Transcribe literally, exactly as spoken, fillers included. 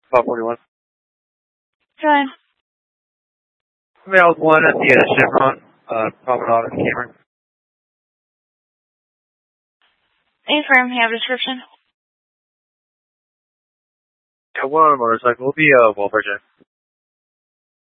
twelve forty-one. Go ahead. Mailed one at the uh, Chevron, uh, Promenade in Cameron. A firm, have a description? Yeah, one on a motorcycle. Will be a uh, welfare check.